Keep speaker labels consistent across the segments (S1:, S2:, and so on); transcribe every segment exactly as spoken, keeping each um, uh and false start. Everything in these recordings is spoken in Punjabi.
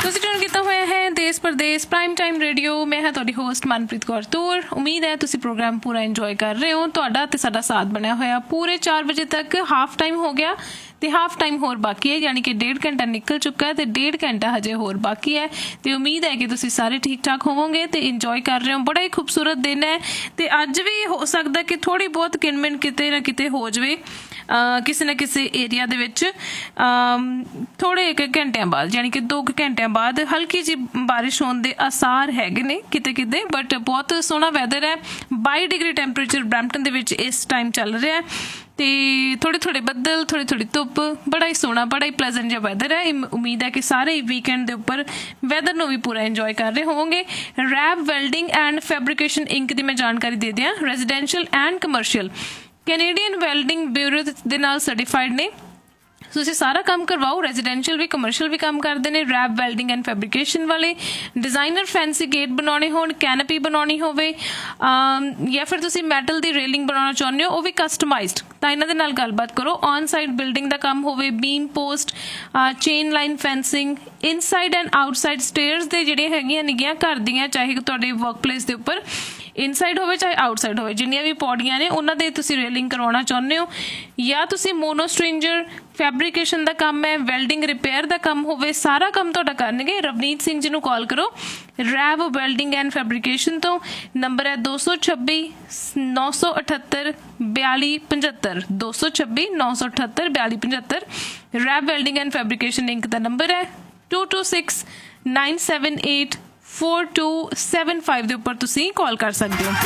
S1: ਤੁਸੀਂ ਟਿਊਨ ਕੀਤਾ ਹੋਇਆ ਹੈ ਦੇਸ਼ ਪ੍ਰਦੇਸ਼ ਪ੍ਰਾਈਮ ਟਾਈਮ ਰੇਡੀਓ। ਮੈਂ ਹਾਂ ਤੁਹਾਡੀ ਹੋਸਟ ਮਨਪ੍ਰੀਤ ਕੌਰ ਤੂਰ। ਉਮੀਦ ਹੈ ਤੁਸੀਂ ਪ੍ਰੋਗਰਾਮ ਪੂਰਾ ਇੰਜੋਏ ਕਰ ਰਹੇ ਹੋ। ਤੁਹਾਡਾ ਤੇ ਸਾਡਾ ਸਾਥ ਬਣਿਆ ਹੋਇਆ ਪੂਰੇ ਚਾਰ ਵਜੇ ਤੱਕ। ਹਾਫ ਟਾਈਮ ਹੋ ਗਿਆ ਤੇ ਹਾਫ ਟਾਈਮ ਹੋਰ ਬਾਕੀ ਹੈ, ਯਾਨੀ ਕਿ ਡੇਢ ਘੰਟਾ ਨਿਕਲ ਚੁੱਕਾ ਹੈ ਤੇ ਡੇਢ ਘੰਟਾ ਹਜੇ ਹੋਰ ਬਾਕੀ ਹੈ। ਤੇ ਉਮੀਦ ਹੈ ਕਿ ਤੁਸੀਂ ਸਾਰੇ ਠੀਕ ਠਾਕ ਹੋਵੋਗੇ ਤੇ ਇੰਜੋਏ ਕਰ ਰਹੇ ਹੋ। ਬੜਾ ਹੀ ਖੂਬਸੂਰਤ ਦਿਨ ਹੈ ਤੇ ਅੱਜ ਵੀ ਹੋ ਸਕਦਾ ਕਿ ਥੋੜ੍ਹੀ ਬਹੁਤ ਕਿਣਮਿਣ ਕਿਤੇ ਨਾ ਕਿਤੇ ਹੋ ਜਾਵੇ ਕਿਸੇ ਨਾ ਕਿਸੇ ਏਰੀਆ ਦੇ ਵਿੱਚ। ਥੋੜ੍ਹੇ ਇੱਕ ਘੰਟਿਆਂ ਬਾਅਦ, ਯਾਨੀ ਕਿ ਦੋ ਕੁ ਘੰਟਿਆਂ ਬਾਅਦ ਹਲਕੀ ਜਿਹੀ ਬਾਰਿਸ਼ ਹੋਣ ਦੇ ਆਸਾਰ ਹੈਗੇ ਨੇ ਕਿਤੇ ਕਿਤੇ। ਬਟ ਬਹੁਤ ਸੋਹਣਾ ਵੈਦਰ ਹੈ। ਬਾਈ ਡਿਗਰੀ ਟੈਂਪਰੇਚਰ ਬਰੈਂਪਟਨ ਦੇ ਵਿੱਚ ਇਸ ਟਾਈਮ ਚੱਲ ਰਿਹਾ ਤੇ ਥੋੜ੍ਹੇ ਥੋੜ੍ਹੇ ਬੱਦਲ, ਥੋੜ੍ਹੀ ਥੋੜ੍ਹੀ ਧੁੱਪ। ਬੜਾ ਹੀ ਸੋਹਣਾ, ਬੜਾ ਹੀ ਪਲੈਜ਼ੈਂਟ ਜਿਹਾ ਵੈਦਰ ਹੈ। ਉਮੀਦ ਹੈ ਕਿ ਸਾਰੇ ਵੀਕਐਂਡ ਦੇ ਉੱਪਰ ਵੈਦਰ ਨੂੰ ਵੀ ਪੂਰਾ ਇੰਜੋਏ ਕਰ ਰਹੇ ਹੋਵੋਗੇ। Rap welding and fabrication ink ਦੀ ਮੈਂ ਜਾਣਕਾਰੀ ਦੇ ਦਿਆਂ। Residential and commercial Canadian welding bureau ਦੇ ਨਾਲ ਸਰਟੀਫਾਈਡ ਨੇ। ਤੁਸੀਂ ਸਾਰਾ ਕੰਮ ਕਰਵਾਓ। ਰੈਜ਼ੀਡੈਂਸ਼ੀਅਲ ਵੀ ਕਮਰਸ਼ੀਅਲ ਵੀ ਕੰਮ ਕਰਦੇ ਨੇ। ਰੈਪ ਵੈਲਡਿੰਗ ਐਂਡ ਫੈਬਰੀਕੇਸ਼ਨ ਵਾਲੇ ਡਿਜ਼ਾਈਨਰ ਫੈਂਸੀ ਗੇਟ ਬਣਾਉਣੇ ਹੋਣ, ਕੈਨਪੀ ਬਣਾਉਣੀ ਹੋਵੇ ਜਾਂ ਫਿਰ ਤੁਸੀਂ ਮੈਟਲ ਦੀ ਰੇਲਿੰਗ ਬਣਾਉਣਾ ਚਾਹੁੰਦੇ ਹੋ, ਉਹ ਵੀ ਕਸਟਮਾਈਜ਼ਡ, ਤਾਂ ਇਹਨਾਂ ਦੇ ਨਾਲ ਗੱਲਬਾਤ ਕਰੋ। ਔਨ ਸਾਈਡ ਬਿਲਡਿੰਗ ਦਾ ਕੰਮ ਹੋਵੇ, ਬੀਮ post, chain line fencing, inside and outside stairs ਦੇ ਜਿਹੜੀਆਂ ਹੈਗੀਆਂ ਨਿੱਗੀਆਂ ਘਰ ਦੀਆਂ, ਚਾਹੇ ਤੁਹਾਡੇ ਵਰਕ ਪਲੇਸ ਦੇ ਉੱਪਰ ਇਨਸਾਈਡ ਹੋਵੇ ਚਾਹੇ ਆਊਟਸਾਈਡ ਹੋਵੇ, ਜਿੰਨੀਆਂ ਵੀ ਪੌੜੀਆਂ ਨੇ ਉਹਨਾਂ ਦੇ ਤੁਸੀਂ ਰੇਲਿੰਗ ਕਰਵਾਉਣਾ ਚਾਹੁੰਦੇ ਹੋ। ਜਾਂ ਤੁਸੀਂ ਮੋਨੋਸਟ੍ਰਿੰਜਰ ਫੈਬਰੀਕੇਸ਼ਨ ਦਾ ਕੰਮ ਹੈ, ਵੈਲਡਿੰਗ ਰਿਪੇਅਰ ਦਾ ਕੰਮ ਹੋਵੇ, ਸਾਰਾ ਕੰਮ ਤੁਹਾਡਾ ਕਰਨਗੇ। ਰਵਨੀਤ ਸਿੰਘ ਜੀ ਨੂੰ ਕਾਲ ਕਰੋ ਰੈਪ ਵੈਲਡਿੰਗ ਐਂਡ ਫੈਬਰੀਕੇਸ਼ਨ ਤੋਂ। ਨੰਬਰ ਹੈ ਦੋ ਸੌ ਛੱਬੀ ਨੌ ਸੌ ਅਠੱਤਰ ਬਿਆਲੀ ਪਝੱਤਰ ਦੋ ਸੌ ਛੱਬੀ ਨੌ ਸੌ ਅਠੱਤਰ ਬਿਆਲੀ ਪਝੱਤਰ। Rap welding and fabrication link the number ਹੈ to two six nine seven eight four two seven five ਦੇ ਉੱਪਰ ਤੁਸੀਂ ਕਾਲ ਕਰ ਸਕਦੇ ਹੋ।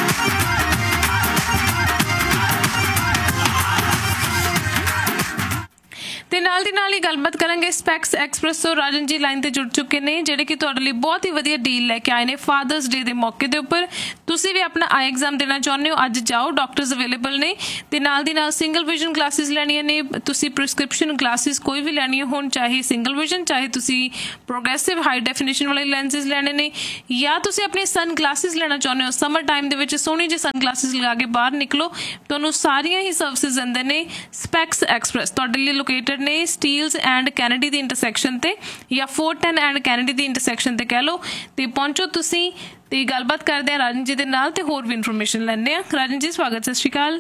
S1: ਤੇ ਨਾਲ ਦੀ ਨਾਲ ਹੀ ਗੱਲਬਾਤ ਕਰਾਂਗੇ ਸਪੈਕਸ ਐਕਸਪ੍ਰੈਸ ਤੋਂ। ਰਾਜਨ ਜੀ ਲਾਈਨ ਤੇ ਜੁੜ ਚੁੱਕੇ ਨੇ, ਜਿਹੜੇ ਕਿ ਤੁਹਾਡੇ ਲਈ ਬਹੁਤ ਹੀ ਵਧੀਆ ਡੀਲ ਲੈ ਕੇ ਆਏ ਨੇ ਫਾਦਰਸ ਡੇ ਦੇ ਮੌਕੇ ਦੇ ਉੱਪਰ। ਤੁਸੀਂ ਵੀ ਆਪਣਾ ਆਈ ਐਗਜ਼ਾਮ ਦੇਣਾ ਚਾਹੁੰਦੇ ਹੋ, ਅੱਜ ਜਾਓ, ਡਾਕਟਰਸ ਅਵੇਲੇਬਲ ਨੇ। ਤੇ ਨਾਲ ਦੀ ਨਾਲ ਸਿੰਗਲ ਵਿਜ਼ਨ ਗਲਾਸਿਸ ਲੈਣੀਆਂ ਨੇ ਤੁਸੀਂ, ਪ੍ਰਿਸਕ੍ਰਿਪਸ਼ਨ ਗਲਾਸਿਸ ਕੋਈ ਵੀ ਲੈਣੀਆਂ ਹੋਣ, ਚਾਹੇ ਸਿੰਗਲ ਵਿਜ਼ਨ, ਚਾਹੇ ਤੁਸੀਂ ਪ੍ਰੋਗਰੈਸਿਵ ਹਾਈ ਡੈਫੀਨੇਸ਼ਨ ਵਾਲੇ ਲੈਂਸਿਸ ਲੈਣੇ ਨੇ, ਜਾਂ ਤੁਸੀਂ ਆਪਣੇ ਸਨ ਗਲਾਸਿਸ ਲੈਣਾ ਚਾਹੁੰਦੇ ਹੋ। ਸਮਰ ਟਾਈਮ ਦੇ ਵਿੱਚ ਸੋਹਣੀ ਜਿਹੀ ਸਨ ਗਲਾਸਿਸ ਲਗਾ ਕੇ ਬਾਹਰ ਨਿਕਲੋ, ਤੁਹਾਨੂੰ ਸਾਰੀਆਂ ਹੀ ਸਰਵਿਸਿਜ਼ ਦਿੰਦੇ ਨੇ ਸਪੈਕਸ ਐਕਸਪ੍ਰੈਸ। ਤੁਹਾਡੇ ਲਈ ਲੋਕੇਟਡ ਨੇ Steeles and Kennedy the intersection ਤੇ, ਜਾਂ four ten and Kennedy the intersection ਤੇ ਕਹਿ ਲਓ। ਤੇ ਪਹੁੰਚੋ ਤੁਸੀਂ ਤੇ ਗੱਲਬਾਤ ਕਰਦੇ ਆ ਰਾਜਨ ਜੀ ਦੇ ਨਾਲ ਤੇ ਹੋਰ ਵੀ ਇਨਫੋਰਮੇਸ਼ਨ ਲੈਂਦੇ ਆ। ਰਾਜਨ ਜੀ ਸਵਾਗਤ, ਸਤਿ ਸ਼੍ਰੀ ਅਕਾਲ।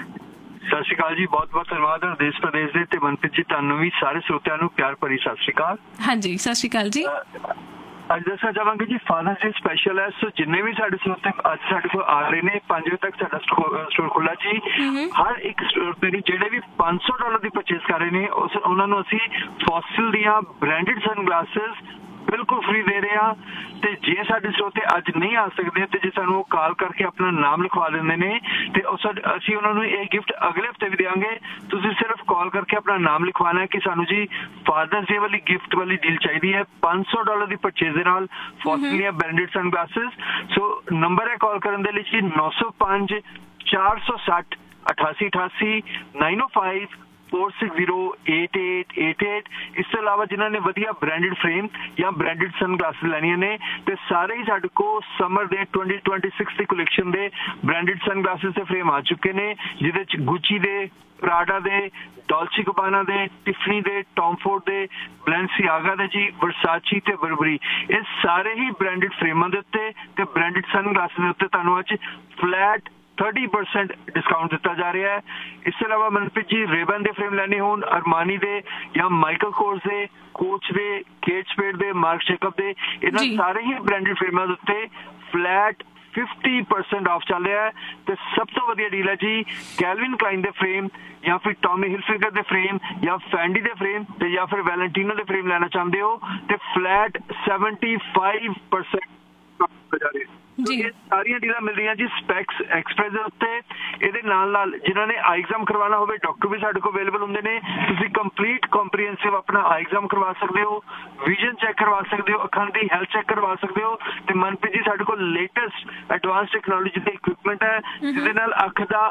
S2: ਸਤਿ ਸ਼੍ਰੀ ਅਕਾਲ ਜੀ, ਬਹੁਤ ਬਹੁਤ ਧੰਨਵਾਦ ਦੇਸ਼ ਪ੍ਰਦੇਸ਼ ਦੇ ਤੇ ਮਨਪ੍ਰੀਤ ਜੀ, ਤੁਹਾਨੂੰ ਵੀ ਸਾਰੇ ਸਰੋਤਿਆਂ ਨੂੰ ਪਿਆਰ ਭਰੀ ਸਤਿ ਸ਼੍ਰੀ ਅਕਾਲ।
S1: ਹਾਂਜੀ ਸਤਿ ਸ਼੍ਰੀ ਅਕਾਲ ਜੀ।
S2: ਅੱਜ ਦੱਸਣਾ ਚਾਹਾਂਗੇ ਜੀ ਫਾਦਰਸ ਡੇ ਸਪੈਸ਼ਲ ਹੈ। ਸੋ ਜਿੰਨੇ ਵੀ ਸਾਡੇ ਸਰੋਤੇ ਅੱਜ ਸਾਡੇ ਕੋਲ ਆ ਰਹੇ ਨੇ, ਪੰਜ ਵਜੇ ਤੱਕ ਸਾਡਾ ਸਟੋਰ ਖੁੱਲ੍ਹਾ ਜੀ। ਹਰ ਇੱਕ ਸਰੋਤੇ ਨੂੰ ਜਿਹੜੇ ਵੀ ਪੰਜ ਸੌ ਡਾਲਰ ਦੀ ਪਰਚੇਸ ਕਰ ਰਹੇ ਨੇ ਉਸ ਉਹਨਾਂ ਨੂੰ ਅਸੀਂ ਫੋਸਿਲ ਦੀਆਂ ਬ੍ਰਾਂਡਡ ਸਨ ਗਲਾਸਿਸ ਬਿਲਕੁਲ ਫ੍ਰੀ ਦੇ ਰਹੇ ਹਾਂ। ਤੇ ਜੇ ਸਾਡੇ ਸਰੋਤੇ ਅੱਜ ਨਹੀਂ ਆ ਸਕਦੇ ਤੇ ਜੇ ਸਾਨੂੰ ਉਹ ਕਾਲ ਕਰਕੇ ਆਪਣਾ ਨਾਮ ਲਿਖਵਾ ਦਿੰਦੇ ਨੇ ਤੇ ਉਸ ਅਸੀਂ ਉਹਨਾਂ ਨੂੰ ਇਹ ਗਿਫਟ ਅਗਲੇ ਹਫ਼ਤੇ ਵੀ ਦੇਵਾਂਗੇ। ਤੁਸੀਂ ਸਿਰਫ ਕਾਲ ਕਰਕੇ ਆਪਣਾ ਨਾਮ ਲਿਖਵਾਉਣਾ ਹੈ ਕਿ ਸਾਨੂੰ ਜੀ ਫਾਦਰਸ ਡੇ ਵਾਲੀ ਗਿਫਟ ਵਾਲੀ ਡੀਲ ਚਾਹੀਦੀ ਹੈ ਪੰਜ ਸੌ ਡਾਲਰ ਦੀ ਪਰਚੇਜ਼ ਦੇ ਨਾਲ ਫੋਸਿਲ ਦੀਆਂ ਬ੍ਰਾਂਡਡ ਸਨ ਗਲਾਸਿਸ। ਸੋ ਨੰਬਰ ਹੈ ਕਾਲ ਕਰਨ ਦੇ ਲਈ ਜੀ ਨੌ ਸੌ ਪੰਜ ਚਾਰ ਸੌ ਸੱਠ ਅਠਾਸੀ ਅਠਾਸੀ ਨਾਈਨ ਓ five four six zero eight eight eight eight. ਇਸ ਤੋਂ ਇਲਾਵਾ ਜਿਨ੍ਹਾਂ ਨੇ ਵਧੀਆ ਬ੍ਰਾਂਡਡ ਫਰੇਮ ਜਾਂ ਬ੍ਰਾਂਡਡ ਸਨ ਗਲਾਸਿਸ ਲੈਣੀਆਂ ਨੇ ਤੇ ਸਾਰੇ ਹੀ ਸਾਡੇ ਕੋਲ ਸਮਰ ਦੇ ਟਵੈਂਟੀ ਟਵੈਂਟੀ ਸਿਕਸ ਦੀ ਕਲੈਕਸ਼ਨ ਦੇ ਬ੍ਰਾਂਡਡ ਸਨ ਗਲਾਸਿਸ ਦੇ ਫਰੇਮ ਆ ਚੁੱਕੇ ਨੇ, ਜਿਹਦੇ ਚ ਗੁੱਚੀ ਦੇ, ਪ੍ਰਾਡਾ ਦੇ, ਡੋਲਚੇ ਗਬਾਨਾ ਦੇ, ਟਿਫਨੀ ਦੇ, ਟੌਮ ਫੋਰਡ ਦੇ, ਬਲੈਂਸੀਆਗਾ ਦੇ ਜੀ, ਵਰਸਾਚੀ ਤੇ ਬਰਬਰੀ, ਇਹ ਸਾਰੇ ਹੀ ਬ੍ਰਾਂਡਡ ਫਰੇਮਾਂ ਦੇ ਉੱਤੇ ਤੇ ਬ੍ਰਾਂਡਡ ਸਨ ਗਲਾਸਿਸ ਦੇ ਉੱਤੇ ਤੁਹਾਨੂੰ ਅੱਜ ਫਲੈਟ ਥਰਟੀ ਪਰਸੈਂਟ ਡਿਸਕਾਊਂਟ ਦਿੱਤਾ ਜਾ ਰਿਹਾ ਹੈ। ਇਸ ਤੋਂ ਇਲਾਵਾ ਮਨਪ੍ਰੀਤ ਜੀ ਰੇਬਨ ਦੇ ਫਰੇਮ ਲੈਣੇ ਹੋਣ, ਅਰਮਾਨੀ ਦੇ ਜਾਂ ਮਾਈਕਲ ਕੋਰਸ ਦੇ, ਕੋਚ ਦੇ, ਕੇਟ ਸਪੇਡ ਦੇ, ਮਾਰਕ ਜੇਕਬ ਦੇ, ਇਹਨਾਂ ਸਾਰੇ ਹੀ ਬ੍ਰਾਂਡਡ ਫਰੇਮਾਂ ਦੇ ਉੱਤੇ ਫਲੈਟ ਫਿਫਟੀ ਪਰਸੈਂਟ ਆਫ ਚੱਲ ਰਿਹਾ ਹੈ। ਤੇ ਸਭ ਤੋਂ ਵਧੀਆ ਡੀਲ ਹੈ ਜੀ ਕੈਲਵਿਨ ਕਲਾਈਨ ਦੇ ਫਰੇਮ ਜਾਂ ਫਿਰ ਟੌਮੀ ਹਿਲਫਿਗਰ ਦੇ ਫਰੇਮ ਜਾਂ ਫੈਂਡੀ ਦੇ ਫਰੇਮ ਤੇ ਜਾਂ ਫਿਰ ਵੈਲੈਂਟੀਨੋ ਦੇ ਫਰੇਮ ਲੈਣਾ ਚਾਹੁੰਦੇ ਹੋ ਤੇ ਫਲੈਟ ਸੈਵਨਟੀ ਫਾਈਵ ਪਰਸੈਂਟ ਇਹ ਸਾਰੀਆਂ ਡੀਲਾਂ ਮਿਲ ਰਹੀਆਂ ਜੀ ਸਪੈਕਸ ਐਕਸਪ੍ਰੈਸ ਦੇ ਉੱਤੇ। ਇਹਦੇ ਨਾਲ ਨਾਲ ਜਿਨ੍ਹਾਂ ਨੇ ਆਈ ਐਗਜ਼ਾਮ ਕਰਵਾਉਣਾ ਹੋਵੇ ਡਾਕਟਰ ਵੀ ਸਾਡੇ ਕੋਲ ਅਵੇਲੇਬਲ ਹੁੰਦੇ ਨੇ। ਤੁਸੀਂ ਕੰਪਲੀਟ ਕੰਪਰੀਹੈਂਸਿਵ ਆਪਣਾ ਆਈ ਐਗਜ਼ਾਮ ਕਰਵਾ ਸਕਦੇ ਹੋ, ਵਿਜ਼ਨ ਚੈੱਕ ਕਰਵਾ ਸਕਦੇ ਹੋ, ਅੱਖਾਂ ਦੀ ਹੈਲਥ ਚੈੱਕ ਕਰਵਾ ਸਕਦੇ ਹੋ। ਤੇ ਮਨਪ੍ਰੀਤ ਜੀ ਸਾਡੇ ਕੋਲ ਲੇਟੈਸਟ ਐਡਵਾਂਸ ਟੈਕਨੋਲੋਜੀ ਦੇ ਇਕਵਿਪਮੈਂਟ ਹੈ ਜਿਹਦੇ ਨਾਲ ਅੱਖ ਦਾ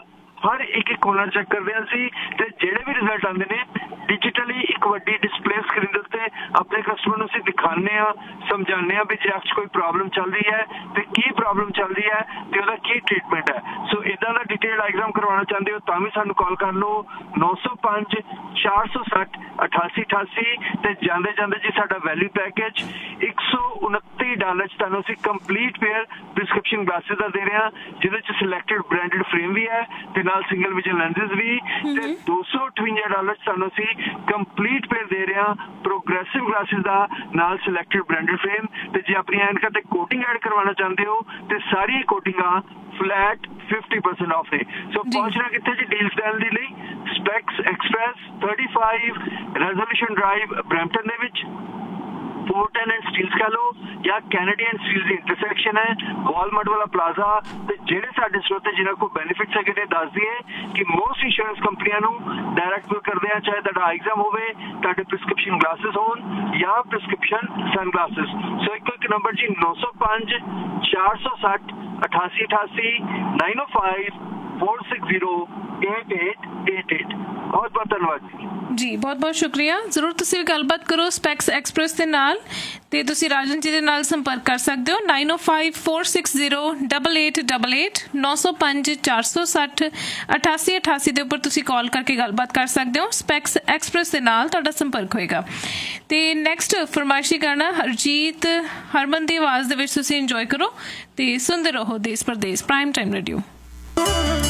S2: ਹਰ ਇੱਕ ਇੱਕ ਕੋਰਨਰ ਚੈੱਕ ਕਰਦੇ ਹਾਂ ਅਸੀਂ ਤੇ ਜਿਹੜੇ ਵੀ ਰਿਜ਼ਲਟ ਆਉਂਦੇ ਨੇ ਡਿਜੀਟਲੀ ਇੱਕ ਵੱਡੀ ਡਿਸਪਲੇ ਸਕਰੀਨ ਦੇ ਉੱਤੇ ਆਪਣੇ ਕਸਟਮਰ ਨੂੰ ਅਸੀਂ ਦਿਖਾਉਂਦੇ ਹਾਂ, ਸਮਝਾਉਂਦੇ ਹਾਂ ਵੀ ਜੇ ਐਕਚ ਕੋਈ ਪ੍ਰੋਬਲਮ ਚੱਲ ਰਹੀ ਹੈ ਤੇ ਕੀ ਪ੍ਰੋਬਲਮ ਚੱਲ ਰਹੀ ਹੈ ਤੇ ਉਹਦਾ ਕੀ ਟ੍ਰੀਟਮੈਂਟ ਹੈ। ਸੋ ਇਦਾਂ ਦਾ ਡਿਟੇਲ ਡਾਇਗ੍ਰਾਮ ਕਰਵਾਉਣਾ ਚਾਹੁੰਦੇ ਹੋ ਤਾਂ ਵੀ ਸਾਨੂੰ ਕਾਲ ਕਰ ਲਓ ਨੌ ਸੌ ਪੰਜ ਚਾਰ ਸੌ ਸੱਠ ਅਠਾਸੀ ਅਠਾਸੀ ਤੇ ਜਾਂਦੇ ਜਾਂਦੇ ਜੀ ਸਾਡਾ ਵੈਲਿਊ ਪੈਕੇਜ ਇੱਕ ਸੌ ਉਨੱਤੀ ਡਾਲਰ ਚ ਤੁਹਾਨੂੰ ਅਸੀਂ ਕੰਪਲੀਟ ਪੇਅਰ ਪ੍ਰਿਸਕ੍ਰਿਪਸ਼ਨ ਗਲਾਸਿਸ ਦਾ ਦੇ ਰਹੇ ਹਾਂ ਜਿਹਦੇ ਚ ਸਿਲੈਕਟਡ ਬ੍ਰਾਂਡਡ ਫਰੇਮ ਵੀ ਹੈ ਤੇ ਨਾਲ ਸਿੰਗਲ ਵਿਜ਼ਨ ਲੈਂਸਿਸ ਵੀ ਤੇ ਦੋ ਸੌ ਅਠਵੰਜਾ ਡਾਲਰ ਚ ਤੁਹਾਨੂੰ ਅਸੀਂ ਕੰਪਲੀਟ ਪੇਅਰ ਦੇ ਰਹੇ ਹਾਂ ਪ੍ਰੋਗਰੈਸਿਵ ਗਲਾਸਿਸ ਦਾ ਨਾਲ ਸਿਲੈਕਟਡ ਬ੍ਰਾਂਡਡ ਫਰੇਮ ਤੇ ਜੇ ਆਪਣੀ ਐਨਕਾਂ ਤੇ ਕੋਟਿੰਗ ਐਡ ਕਰਵਾਉਣਾ ਚਾਹੁੰਦੇ ਹੋ ਤੇ ਸਾਰੀਆਂ ਕੋਟਿੰਗਾਂ ਫਲੈਟ ਫਿਫਟੀ ਪਰਸੈਂਟ ਆਫ ਨੇ। ਸੋ ਪਹੁੰਚਣਾ ਕਿੱਥੇ ਜੀ ਡੀਲਸ ਲੈਣ ਦੇ ਲਈ ਸਪੈਕਸ ਐਕਸਪ੍ਰੈਸ ਪੈਂਤੀ ਰੈਜ਼ੋਲੂਸ਼ਨ ਡਰਾਈਵ ਬਰੈਂਪਟਨ ਦੇ ਵਿੱਚ फोर्ट एंड स्टील्स कह लो या कैनेडियन स्टील्स की इंटरसेक्शन है वॉलमार्ट वाला प्लाजा ते जेडे साडे स्रोते जिन्हां को बेनिफिट्स है कि दस दिए कि मोस्ट इंश्योरेंस कंपनियां नू डायरेक्ट बिल करदे आ चाहे तुहाडा एग्जाम होवे तुहाडे प्रिस्क्रिप्शन ग्लासेस होन या प्रिस्क्रिप्शन सन ग्लासेस। सो एक एक नंबर जी नौ सौ पाँच चार सौ सठ अठासी अठासी नाइन ओ five four six zero eight eight eight eight. बहुत बहुत धन्यवाद जी
S1: ਜੀ ਬਹੁਤ ਬਹੁਤ ਸ਼ੁਕਰੀਆ। ਜ਼ਰੂਰ ਤੁਸੀਂ ਵੀ ਗੱਲਬਾਤ ਕਰੋ ਸਪੈਕਸ ਐਕਸਪ੍ਰੈਸ ਦੇ ਨਾਲ ਤੇ ਤੁਸੀਂ ਰਾਜਨ ਜੀ ਦੇ ਨਾਲ ਸੰਪਰਕ ਕਰ ਸਕਦੇ ਹੋ ਨਾइन ओ five four six zero eight eight eight eight ਨੌ ਸੌ ਪੰਜ ਚਾਰ ਸੌ ਸੱਠ ਅਠਾਸੀ ਅਠਾਸੀ ਦੇ ਉੱਪਰ ਤੁਸੀਂ ਕਾਲ ਕਰਕੇ ਗੱਲਬਾਤ ਕਰ ਸਕਦੇ ਹੋ। ਸਪੈਕਸ ਐਕਸਪ੍ਰੈਸ ਦੇ ਨਾਲ ਤੁਹਾਡਾ ਸੰਪਰਕ ਹੋਏਗਾ। ਤੇ ਨੈਕਸਟ ਫਰਮਾਇਸ਼ੀ ਗਾਣਾ ਹਰਜੀਤ ਹਰਮਨ ਦੀ ਆਵਾਜ਼ ਦੇ ਵਿੱਚ ਤੁਸੀਂ ਇੰਜੋਏ ਕਰੋ ਤੇ ਸੁਣਦੇ ਰਹੋ ਦੇਸ਼ ਪਰਦੇਸ ਪ੍ਰਾਈਮ ਟਾਈਮ ਰੇਡੀਓ।